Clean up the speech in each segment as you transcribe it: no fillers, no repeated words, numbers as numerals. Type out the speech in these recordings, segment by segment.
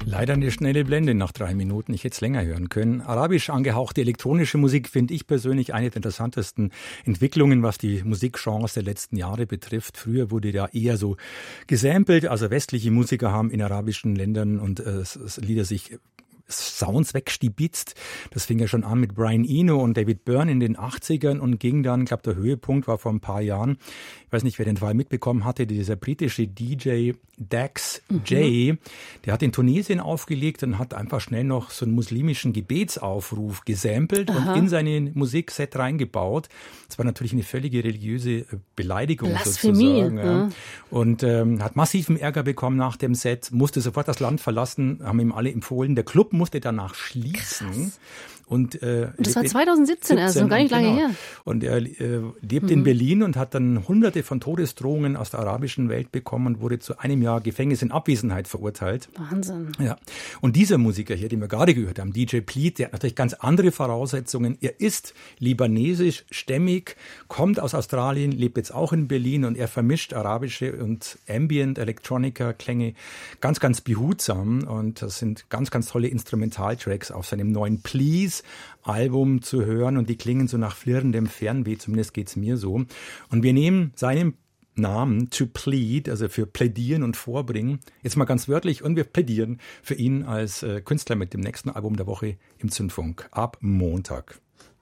Leider eine schnelle Blende nach 3 Minuten. Ich hätte es länger hören können. Arabisch angehauchte elektronische Musik finde ich persönlich eine der interessantesten Entwicklungen, was die Musikgenres der letzten Jahre betrifft. Früher wurde ja eher so gesampelt, also westliche Musiker haben in arabischen Ländern und Lieder sich Sounds wegstibitzt. Das fing ja schon an mit Brian Eno und David Byrne in den 80ern und ging dann, ich glaube, der Höhepunkt war vor ein paar Jahren, ich weiß nicht, wer den Fall mitbekommen hatte, dieser britische DJ Dax J, der hat in Tunesien aufgelegt und hat einfach schnell noch so einen muslimischen Gebetsaufruf gesampelt und in seine Musikset reingebaut. Das war natürlich eine völlige religiöse Beleidigung sozusagen. Ja. Und hat massiven Ärger bekommen nach dem Set, musste sofort das Land verlassen, haben ihm alle empfohlen. Der Club musste danach schließen. Krass. Und das war 2017, also noch gar nicht lange her. Und er lebt in Berlin und hat dann Hunderte von Todesdrohungen aus der arabischen Welt bekommen und wurde zu einem Jahr Gefängnis in Abwesenheit verurteilt. Wahnsinn. Ja. Und dieser Musiker hier, den wir gerade gehört haben, DJ Pleat, der hat natürlich ganz andere Voraussetzungen. Er ist libanesisch stämmig, kommt aus Australien, lebt jetzt auch in Berlin und er vermischt arabische und Ambient Electronica Klänge ganz, ganz behutsam. Und das sind ganz, ganz tolle Instrumentaltracks auf seinem neuen Please Album zu hören und die klingen so nach flirrendem Fernweh, zumindest geht's mir so. Und wir nehmen seinen Namen to plead, also für plädieren und vorbringen, jetzt mal ganz wörtlich, und wir plädieren für ihn als Künstler mit dem nächsten Album der Woche im Zündfunk ab Montag.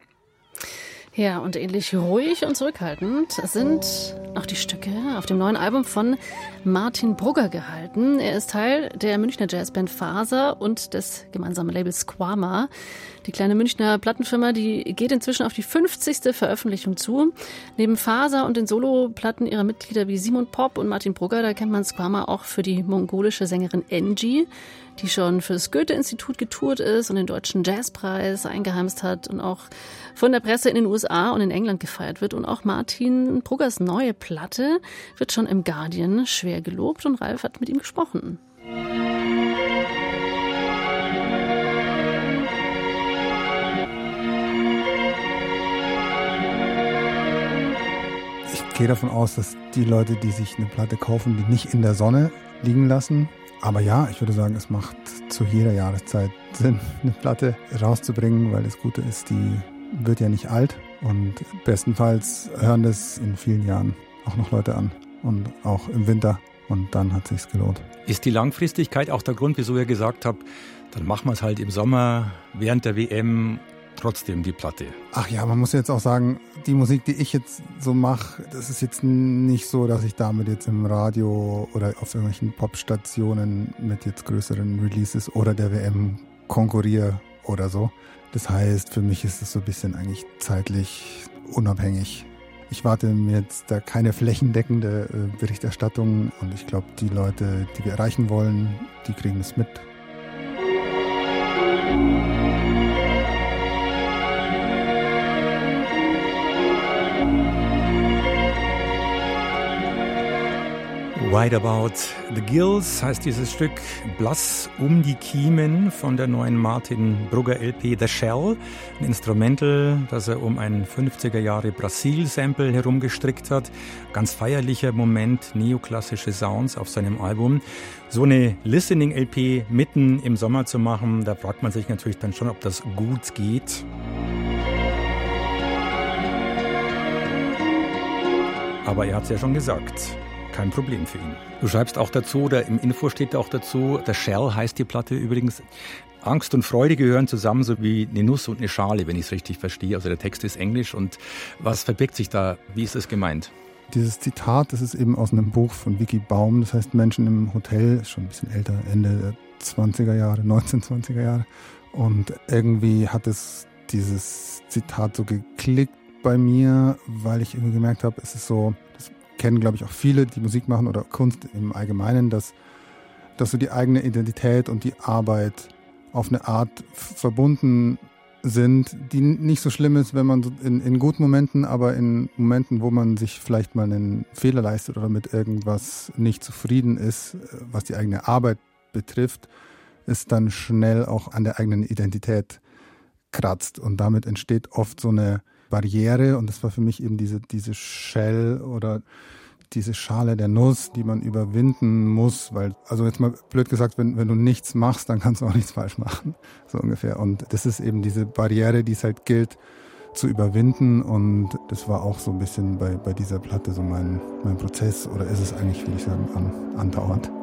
Ja, und ähnlich ruhig und zurückhaltend sind auch die Stücke auf dem neuen Album von Martin Brugger gehalten. Er ist Teil der Münchner Jazzband Faser und des gemeinsamen Labels Squama. Die kleine Münchner Plattenfirma, die geht inzwischen auf die 50. Veröffentlichung zu. Neben Faser und den Soloplatten ihrer Mitglieder wie Simon Popp und Martin Brugger, da kennt man Squama auch für die mongolische Sängerin Angie, die schon für das Goethe-Institut getourt ist und den Deutschen Jazzpreis eingeheimst hat und auch von der Presse in den USA und in England gefeiert wird. Und auch Martin Bruggers neue Platte wird schon im Guardian schwer gelobt und Ralf hat mit ihm gesprochen. Ich gehe davon aus, dass die Leute, die sich eine Platte kaufen, die nicht in der Sonne liegen lassen. Aber ja, ich würde sagen, es macht zu jeder Jahreszeit Sinn, eine Platte rauszubringen, weil das Gute ist, die wird ja nicht alt und bestenfalls hören das in vielen Jahren auch noch Leute an und auch im Winter und dann hat es sich gelohnt. Ist die Langfristigkeit auch der Grund, wieso ihr gesagt habt, dann machen wir es halt im Sommer während der WM trotzdem die Platte? Ach ja, man muss jetzt auch sagen, die Musik, die ich jetzt so mache, das ist jetzt nicht so, dass ich damit jetzt im Radio oder auf irgendwelchen Popstationen mit jetzt größeren Releases oder der WM konkurriere oder so. Das heißt, für mich ist es so ein bisschen eigentlich zeitlich unabhängig. Ich warte mir jetzt da keine flächendeckende Berichterstattung und ich glaube, die Leute, die wir erreichen wollen, die kriegen es mit. Right About the Gills heißt dieses Stück, Blass um die Kiemen von der neuen Martin Brugger LP The Shell, ein Instrumental, das er um ein 50er Jahre Brasil-Sample herumgestrickt hat. Ganz feierlicher Moment, neoklassische Sounds auf seinem Album. So eine Listening-LP mitten im Sommer zu machen, da fragt man sich natürlich dann schon, ob das gut geht. Aber er hat es ja schon gesagt. Kein Problem für ihn. Du schreibst auch dazu, oder im Info steht auch dazu, The Shell heißt die Platte übrigens. Angst und Freude gehören zusammen, so wie eine Nuss und eine Schale, wenn ich es richtig verstehe. Also der Text ist Englisch und was verbirgt sich da? Wie ist es gemeint? Dieses Zitat, das ist eben aus einem Buch von Vicky Baum, das heißt Menschen im Hotel, ist schon ein bisschen älter, Ende der 20er Jahre, 1920er Jahre. Und irgendwie hat es dieses Zitat so geklickt bei mir, weil ich irgendwie gemerkt habe, es ist so, das kennen, glaube ich, auch viele, die Musik machen oder Kunst im Allgemeinen, dass so die eigene Identität und die Arbeit auf eine Art verbunden sind, die nicht so schlimm ist, wenn man in guten Momenten, aber in Momenten, wo man sich vielleicht mal einen Fehler leistet oder mit irgendwas nicht zufrieden ist, was die eigene Arbeit betrifft, ist dann schnell auch an der eigenen Identität kratzt. Und damit entsteht oft so eine Barriere und das war für mich eben diese Shell oder diese Schale der Nuss, die man überwinden muss, weil, also jetzt mal blöd gesagt, wenn du nichts machst, dann kannst du auch nichts falsch machen, so ungefähr. Und das ist eben diese Barriere, die es halt gilt zu überwinden, und das war auch so ein bisschen bei dieser Platte so mein Prozess, oder ist es eigentlich, würde ich sagen, andauernd.